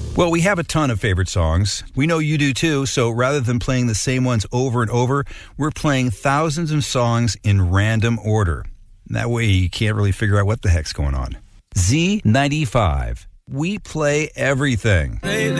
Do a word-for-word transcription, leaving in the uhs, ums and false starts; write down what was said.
Well, we have a ton of favorite songs. We know you do too, so rather than playing the same ones over and over, we're playing thousands of songs in random order. That way you can't really figure out what the heck's going on. Z ninety-five. We play everything. Hey,